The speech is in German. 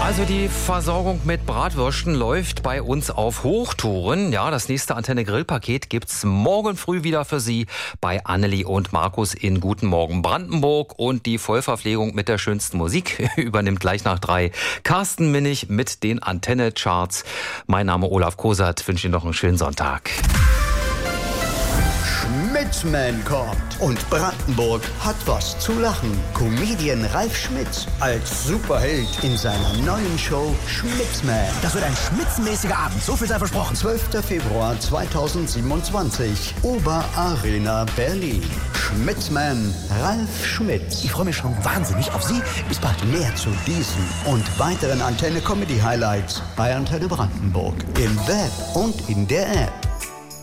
Also die Versorgung mit Bratwürsten läuft bei uns auf Hochtouren. Ja, das nächste Antenne-Grill-Paket gibt's morgen früh wieder für Sie bei Annelie und Markus in Guten Morgen Brandenburg. Und die Vollverpflegung mit der schönsten Musik übernimmt gleich nach 3 Carsten Minnig mit den Antenne-Charts. Mein Name Olaf Kosert, wünsche Ihnen noch einen schönen Sonntag. Schmitzman kommt und Brandenburg hat was zu lachen. Comedian Ralf Schmitz als Superheld in seiner neuen Show Schmitzman. Das wird ein schmitzenmäßiger Abend, so viel sei versprochen. 12. Februar 2027, Oberarena Berlin. Schmitzman Ralf Schmitz. Ich freue mich schon wahnsinnig auf Sie. Bis bald. Mehr zu diesen und weiteren Antenne-Comedy-Highlights bei Antenne Brandenburg im Web und in der App.